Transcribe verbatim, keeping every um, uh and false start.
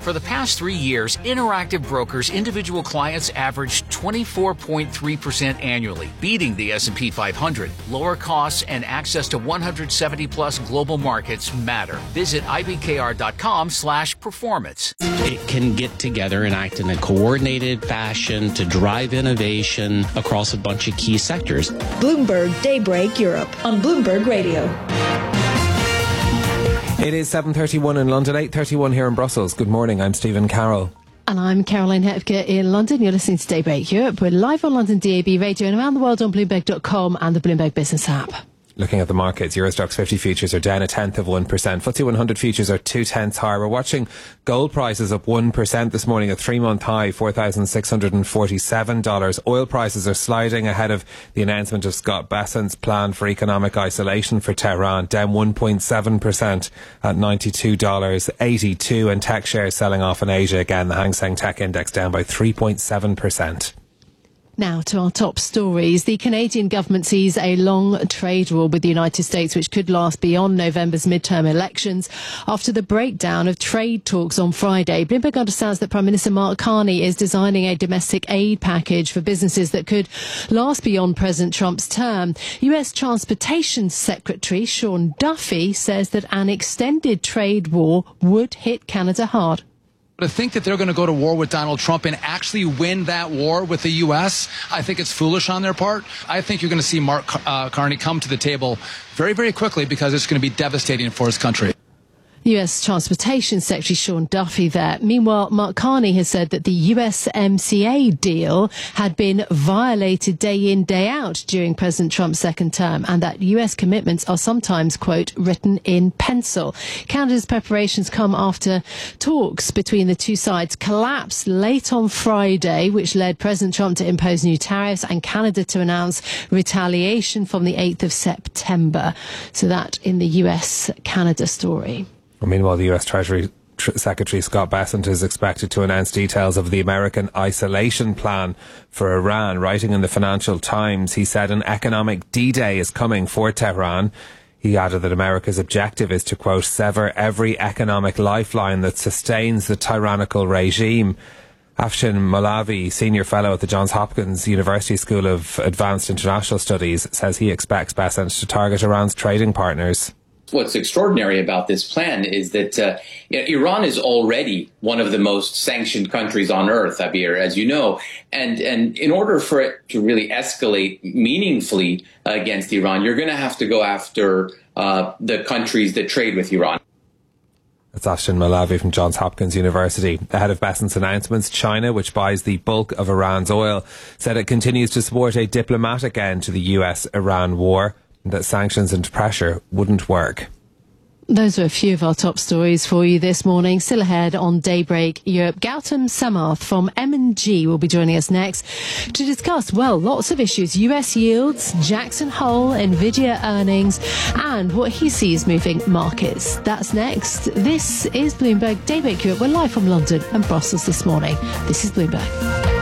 For the past three years, Interactive Brokers individual clients averaged twenty-four point three percent annually, beating the S and P five hundred. Lower costs and access to one hundred seventy plus global markets matter. Visit I B K R dot com slash performance. It can get together and act in a coordinated fashion to drive innovation across a bunch of key sectors. Bloomberg Daybreak Europe on Bloomberg Radio. It is seven thirty-one in London, eight thirty-one here in Brussels. Good morning, I'm Stephen Carroll. And I'm Caroline Hepke in London. You're listening to Daybreak Europe. We're live on London D A B radio and around the world on Bloomberg dot com and the Bloomberg Business app. Looking at the markets, Euro Stoxx fifty futures are down a tenth of one percent. F T S E one hundred futures are two tenths higher. We're watching gold prices up one percent this morning, a three-month high, four thousand six hundred forty-seven dollars. Oil prices are sliding ahead of the announcement of Scott Bessent's plan for economic isolation for Tehran, down one point seven percent at ninety-two dollars eighty-two. And tech shares selling off in Asia again. The Hang Seng Tech Index down by three point seven percent. Now to our top stories. The Canadian government sees a long trade war with the United States, which could last beyond November's midterm elections after the breakdown of trade talks on Friday. Bloomberg understands that Prime Minister Mark Carney is designing a domestic aid package for businesses that could last beyond President Trump's term. U S Transportation Secretary Sean Duffy says that an extended trade war would hit Canada hard. To think that they're going to go to war with Donald Trump and actually win that war with the U S, I think it's foolish on their part. I think you're going to see Mark uh, Carney come to the table very, very quickly because it's going to be devastating for his country. U S Transportation Secretary Sean Duffy there. Meanwhile, Mark Carney has said that the U S M C A deal had been violated day in, day out during President Trump's second term, and that U S commitments are sometimes, quote, written in pencil. Canada's preparations come after talks between the two sides collapsed late on Friday, which led President Trump to impose new tariffs and Canada to announce retaliation from the eighth of September. So that in the U S-Canada story. Well, meanwhile, the U S Treasury Secretary Scott Bessent is expected to announce details of the American isolation plan for Iran. Writing in the Financial Times, he said an economic D-Day is coming for Tehran. He added that America's objective is to, quote, sever every economic lifeline that sustains the tyrannical regime. Afshin Molavi, Senior Fellow at the Johns Hopkins University School of Advanced International Studies, says he expects Bessent to target Iran's trading partners. What's extraordinary about this plan is that uh, you know, Iran is already one of the most sanctioned countries on earth, Abir, as you know. And, and in order for it to really escalate meaningfully uh, against Iran, you're going to have to go after uh, the countries that trade with Iran. That's Afshin Molavi from Johns Hopkins University. Ahead of Bessent's announcements, China, which buys the bulk of Iran's oil, said it continues to support a diplomatic end to the U S-Iran war, that sanctions and pressure wouldn't work. Those are a few of our top stories for you this morning. Still ahead on Daybreak Europe, Gautam Samarth from M and G will be joining us next to discuss, well, lots of issues. U S yields, Jackson Hole, Nvidia earnings, and what he sees moving markets. That's next. This is Bloomberg Daybreak Europe. We're live from London and Brussels this morning. This is Bloomberg.